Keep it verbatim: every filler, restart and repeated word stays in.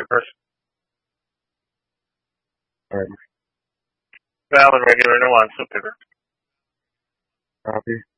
person. Alright, Valid, regular, no on, so paper. copy.